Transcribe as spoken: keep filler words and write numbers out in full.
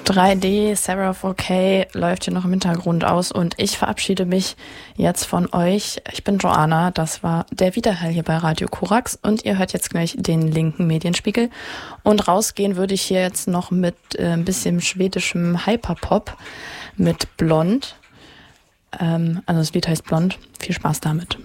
drei D, Sarah four K läuft hier noch im Hintergrund aus und ich verabschiede mich jetzt von euch. Ich bin Joanna, das war der Widerhall hier bei Radio Korax und ihr hört jetzt gleich den linken Medienspiegel. Und rausgehen würde ich hier jetzt noch mit äh, ein bisschen schwedischem Hyperpop mit Blond. Ähm, also das Lied heißt Blond. Viel Spaß damit.